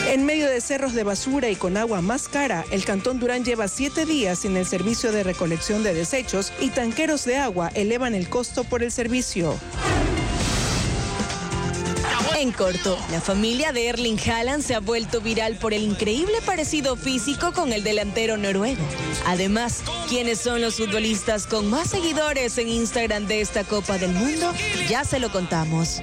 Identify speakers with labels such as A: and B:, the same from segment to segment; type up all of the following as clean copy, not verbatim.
A: En medio de cerros de basura y con agua más cara, el Cantón Durán lleva 7 días sin el servicio de recolección de desechos y tanqueros de agua elevan el costo por el servicio.
B: En corto, la familia de Erling Haaland se ha vuelto viral por el increíble parecido físico con el delantero noruego. Además, ¿quiénes son los futbolistas con más seguidores en Instagram de esta Copa del Mundo? Ya se lo contamos.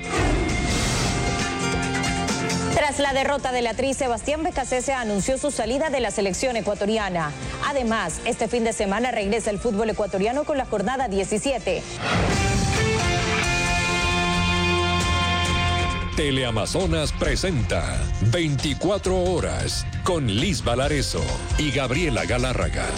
C: Tras la derrota de la Tri, Sebastián Becasese anunció su salida de la selección ecuatoriana. Además, este fin de semana regresa el fútbol ecuatoriano con la jornada 17.
D: Teleamazonas presenta 24 horas con Liz Valareso y Gabriela Galárraga.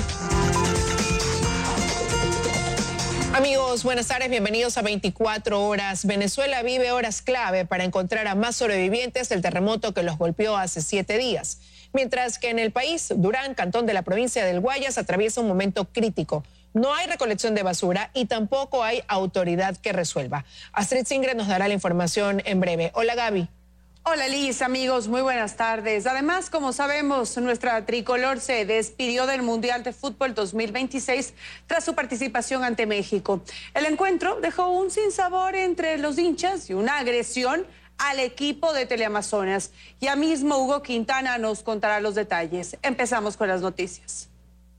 E: Amigos, buenas tardes, bienvenidos a 24 horas. Venezuela vive horas clave para encontrar a más sobrevivientes del terremoto que los golpeó hace 7 días. Mientras que en el país, Durán, cantón de la provincia del Guayas, atraviesa un momento crítico. No hay recolección de basura y tampoco hay autoridad que resuelva. Astrid Singre nos dará la información en breve. Hola, Gaby.
F: Hola, Liz, amigos, muy buenas tardes. Además, como sabemos, nuestra tricolor se despidió del Mundial de Fútbol 2026 tras su participación ante México. El encuentro dejó un sinsabor entre los hinchas y una agresión al equipo de Teleamazonas. Ya mismo Hugo Quintana nos contará los detalles. Empezamos con las noticias.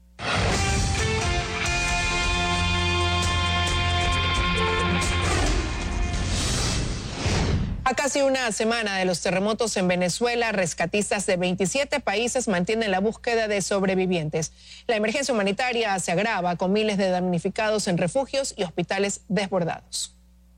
E: A casi una semana de los terremotos en Venezuela, rescatistas de 27 países mantienen la búsqueda de sobrevivientes. La emergencia humanitaria se agrava con miles de damnificados en refugios y hospitales desbordados.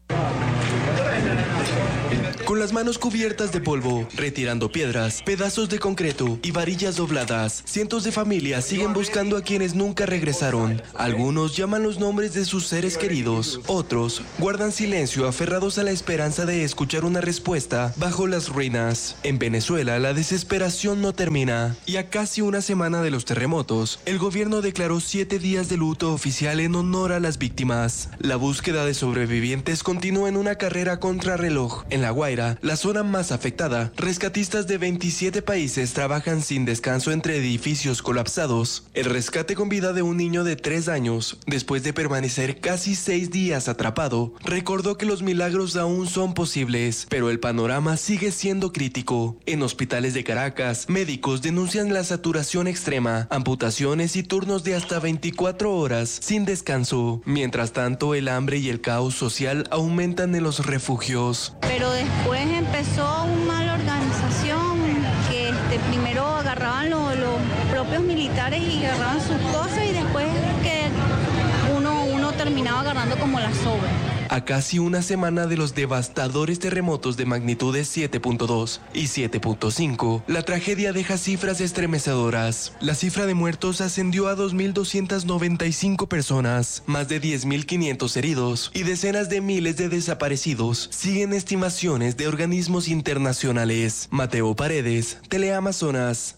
G: Con las manos cubiertas de polvo, retirando piedras, pedazos de concreto y varillas dobladas, cientos de familias siguen buscando a quienes nunca regresaron. Algunos llaman los nombres de sus seres queridos, otros guardan silencio aferrados a la esperanza de escuchar una respuesta bajo las ruinas. En Venezuela, la desesperación no termina, y a casi una semana de los terremotos, el gobierno declaró 7 días de luto oficial en honor a las víctimas. La búsqueda de sobrevivientes continúa en una carrera contrarreloj. En La Guaira, la zona más afectada, rescatistas de 27 países trabajan sin descanso entre edificios colapsados. El rescate con vida de un niño de 3 años, después de permanecer casi 6 días atrapado, recordó que los milagros aún son posibles, pero el panorama sigue siendo crítico. En hospitales de Caracas, médicos denuncian la saturación extrema, amputaciones y turnos de hasta 24 horas sin descanso. Mientras tanto, el hambre y el caos social aumentan en los refugios.
H: Pero después empezó una mala organización, que primero agarraban los propios militares y agarraban sus cosas y después que uno terminaba agarrando como las sobras.
G: A casi una semana de los devastadores terremotos de magnitudes 7.2 y 7.5, la tragedia deja cifras estremecedoras. La cifra de muertos ascendió a 2.295 personas, más de 10.500 heridos y decenas de miles de desaparecidos, siguen estimaciones de organismos internacionales. Mateo Paredes, Teleamazonas.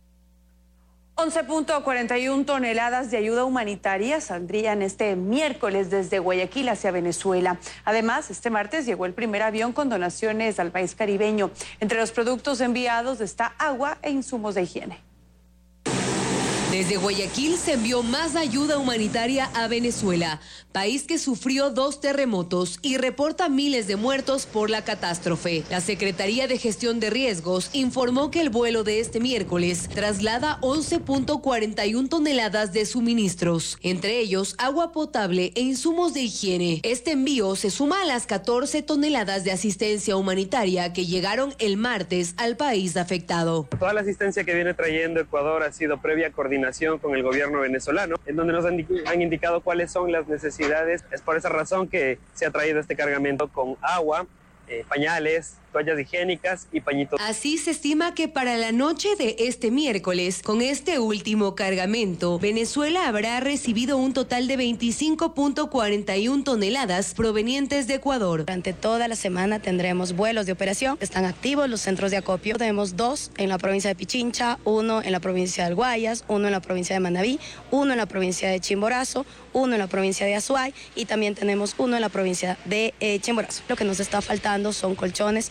F: 11.41 toneladas de ayuda humanitaria saldrían este miércoles desde Guayaquil hacia Venezuela. Además, este martes llegó el primer avión con donaciones al país caribeño. Entre los productos enviados está agua e insumos de higiene.
I: Desde Guayaquil se envió más ayuda humanitaria a Venezuela, país que sufrió 2 terremotos y reporta miles de muertos por la catástrofe. La Secretaría de Gestión de Riesgos informó que el vuelo de este miércoles traslada 11.41 toneladas de suministros, entre ellos agua potable e insumos de higiene. Este envío se suma a las 14 toneladas de asistencia humanitaria que llegaron el martes al país afectado.
J: Toda la asistencia que viene trayendo Ecuador ha sido previa coordinación con el gobierno venezolano, en donde nos han indicado cuáles son las necesidades. Es por esa razón que se ha traído este cargamento con agua, pañales, toallas higiénicas y pañitos.
I: Así se estima que para la noche de este miércoles, con este último cargamento, Venezuela habrá recibido un total de 25.41 toneladas provenientes de Ecuador.
K: Durante toda la semana tendremos vuelos de operación. Están activos los centros de acopio. Tenemos 2 en la provincia de Pichincha, 1 en la provincia del Guayas, 1 en la provincia de Manabí, 1 en la provincia de Chimborazo, 1 en la provincia de Azuay y también tenemos 1 en la provincia de Chimborazo. Lo que nos está faltando son colchones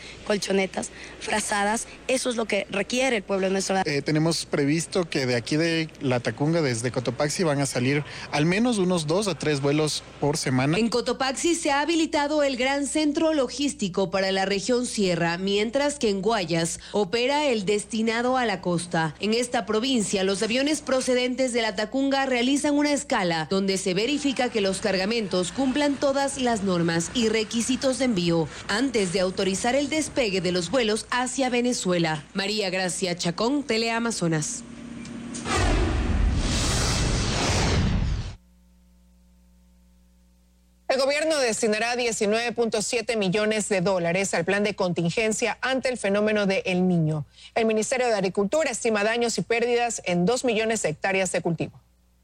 K: colchonetas, frazadas. Eso es lo que requiere el pueblo venezolano.
L: Tenemos previsto que de aquí de La Tacunga, desde Cotopaxi, van a salir al menos unos 2 a 3 vuelos por semana.
I: En Cotopaxi se ha habilitado el gran centro logístico para la región Sierra, mientras que en Guayas opera el destinado a la costa. En esta provincia, los aviones procedentes de La Tacunga realizan una escala donde se verifica que los cargamentos cumplan todas las normas y requisitos de envío antes de autorizar el despegue de los vuelos hacia Venezuela. María Gracia Chacón, Teleamazonas.
E: El gobierno destinará 19.7 millones de dólares al plan de contingencia ante el fenómeno de El Niño. El Ministerio de Agricultura estima daños y pérdidas en 2 millones de hectáreas de cultivo.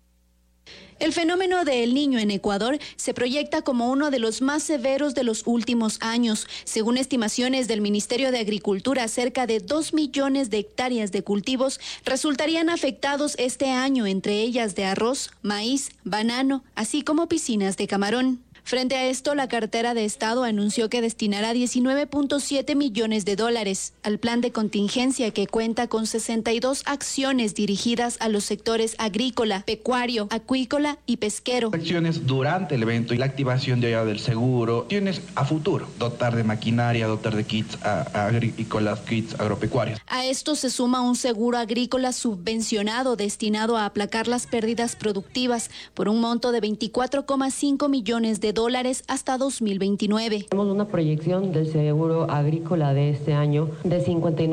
M: El fenómeno de El Niño en Ecuador se proyecta como uno de los más severos de los últimos años. Según estimaciones del Ministerio de Agricultura, cerca de 2 millones de hectáreas de cultivos resultarían afectados este año, entre ellas de arroz, maíz, banano, así como piscinas de camarón. Frente a esto, la cartera de Estado anunció que destinará 19.7 millones de dólares al plan de contingencia, que cuenta con 62 acciones dirigidas a los sectores agrícola, pecuario, acuícola y pesquero.
N: Acciones durante el evento y la activación de allá del seguro, acciones a futuro, dotar de maquinaria, dotar de kits agrícolas, kits agropecuarios.
M: A esto se suma un seguro agrícola subvencionado destinado a aplacar las pérdidas productivas por un monto de 24,5 millones de dólares hasta 2029.
O: Tenemos una proyección del seguro agrícola de este año de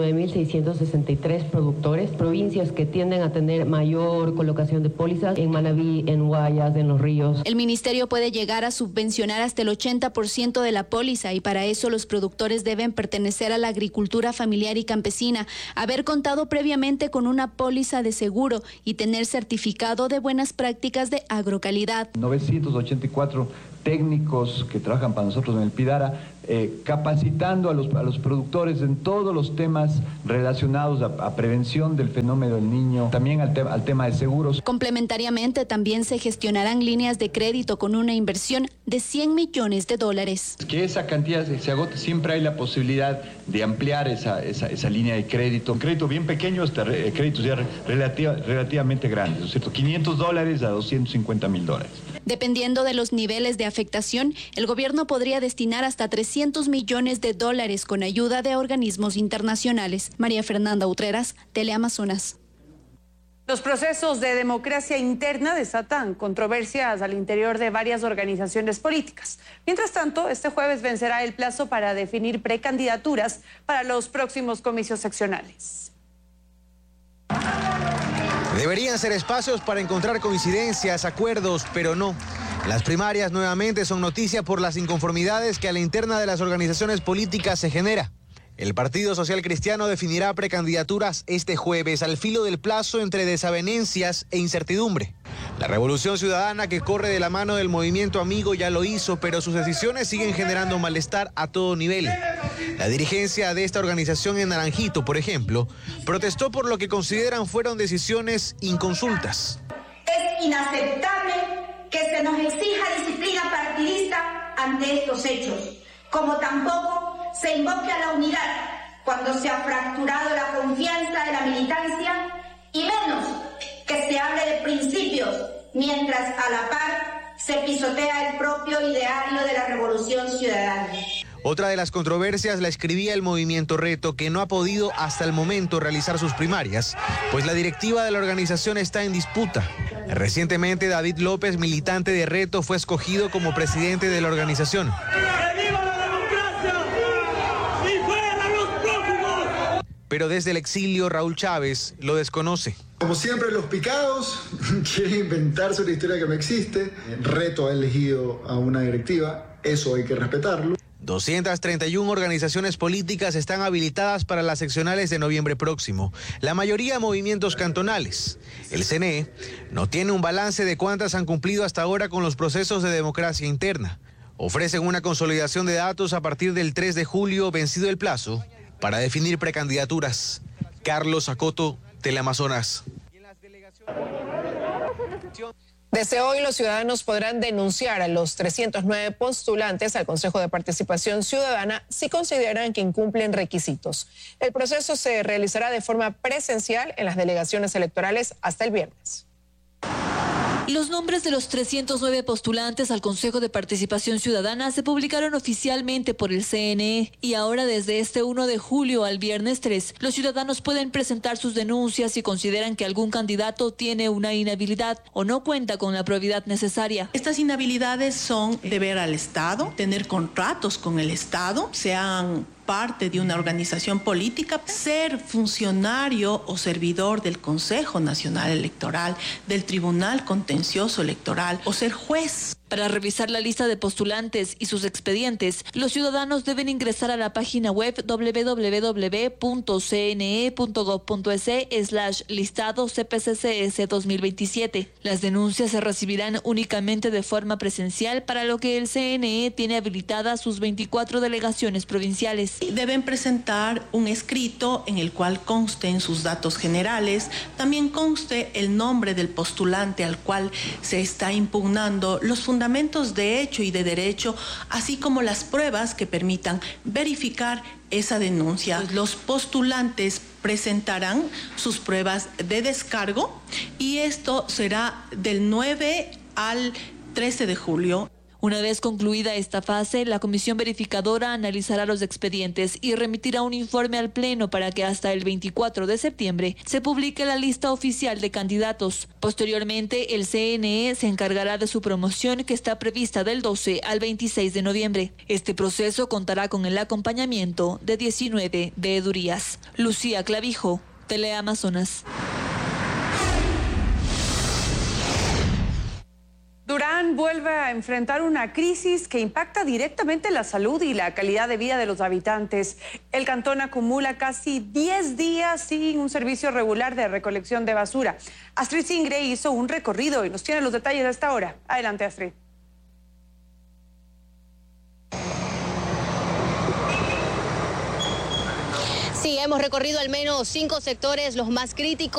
O: 59.663 productores, provincias que tienden a tener mayor colocación de pólizas en Manabí, en Guayas, en Los Ríos.
M: El ministerio puede llegar a subvencionar hasta el 80% de la póliza, y para eso los productores deben pertenecer a la agricultura familiar y campesina, haber contado previamente con una póliza de seguro y tener certificado de buenas prácticas de agrocalidad.
P: 984 técnicos que trabajan para nosotros en el Pidara, capacitando a los productores en todos los temas relacionados a prevención del fenómeno del Niño, también al tema de seguros.
M: Complementariamente, también se gestionarán líneas de crédito con una inversión de 100 millones de dólares.
P: Que esa cantidad se agote, siempre hay la posibilidad de ampliar esa línea de crédito. Un crédito bien pequeño hasta créditos ya relativamente grandes, ¿no es cierto? $500 a $250,000.
M: Dependiendo de los niveles de afectación, el gobierno podría destinar hasta 300 millones de dólares con ayuda de organismos internacionales. María Fernanda Utreras, Teleamazonas.
F: Los procesos de democracia interna desatan controversias al interior de varias organizaciones políticas. Mientras tanto, este jueves vencerá el plazo para definir precandidaturas para los próximos comicios seccionales.
Q: Deberían ser espacios para encontrar coincidencias, acuerdos, pero no. Las primarias nuevamente son noticia por las inconformidades que a la interna de las organizaciones políticas se genera. El Partido Social Cristiano definirá precandidaturas este jueves al filo del plazo entre desavenencias e incertidumbre. La Revolución Ciudadana, que corre de la mano del Movimiento Amigo, ya lo hizo, pero sus decisiones siguen generando malestar a todo nivel. La dirigencia de esta organización en Naranjito, por ejemplo, protestó por lo que consideran fueron decisiones inconsultas.
R: Es inaceptable que se nos exija disciplina partidista ante estos hechos, como tampoco se invoque a la unidad cuando se ha fracturado la confianza de la militancia, y menos que se hable de principios mientras a la par se pisotea el propio ideario de la Revolución Ciudadana.
Q: Otra de las controversias la escribía el Movimiento Reto, que no ha podido hasta el momento realizar sus primarias, pues la directiva de la organización está en disputa. Recientemente, David López, militante de Reto, fue escogido como presidente de la organización. Pero desde el exilio, Raúl Chávez lo desconoce.
S: Como siempre, los picados quieren inventarse una historia que no existe. Reto ha elegido a una directiva, eso hay que respetarlo.
Q: 231 organizaciones políticas están habilitadas para las seccionales de noviembre próximo, la mayoría movimientos cantonales. El CNE no tiene un balance de cuántas han cumplido hasta ahora con los procesos de democracia interna. Ofrecen una consolidación de datos a partir del 3 de julio, vencido el plazo, para definir precandidaturas. Carlos Acoto, Teleamazonas.
E: Desde hoy los ciudadanos podrán denunciar a los 309 postulantes al Consejo de Participación Ciudadana si consideran que incumplen requisitos. El proceso se realizará de forma presencial en las delegaciones electorales hasta el viernes.
T: Los nombres de los 309 postulantes al Consejo de Participación Ciudadana se publicaron oficialmente por el CNE y ahora desde este 1 de julio al viernes 3, los ciudadanos pueden presentar sus denuncias si consideran que algún candidato tiene una inhabilidad o no cuenta con la probidad necesaria.
U: Estas inhabilidades son deber al Estado, tener contratos con el Estado, sean parte de una organización política, ser funcionario o servidor del Consejo Nacional Electoral, del Tribunal Contencioso Electoral o ser juez.
T: Para revisar la lista de postulantes y sus expedientes, los ciudadanos deben ingresar a la página web www.cne.gov.es/listado CPCCS 2027. Las denuncias se recibirán únicamente de forma presencial, para lo que el CNE tiene habilitadas sus 24 delegaciones provinciales.
U: Deben presentar un escrito en el cual consten sus datos generales, también conste el nombre del postulante al cual se está impugnando, los fundamentos de hecho y de derecho, así como las pruebas que permitan verificar esa denuncia. Los postulantes presentarán sus pruebas de descargo y esto será del 9 al 13 de julio.
T: Una vez concluida esta fase, la comisión verificadora analizará los expedientes y remitirá un informe al Pleno para que hasta el 24 de septiembre se publique la lista oficial de candidatos. Posteriormente, el CNE se encargará de su promoción, que está prevista del 12 al 26 de noviembre. Este proceso contará con el acompañamiento de 19 veedurías. Lucía Clavijo, Teleamazonas.
F: Durán vuelve a enfrentar una crisis que impacta directamente la salud y la calidad de vida de los habitantes. El cantón acumula casi 10 días sin un servicio regular de recolección de basura. Astrid Singre hizo un recorrido y nos tiene los detalles a esta hora. Adelante, Astrid.
V: Sí, hemos recorrido al menos 5 sectores, los más críticos.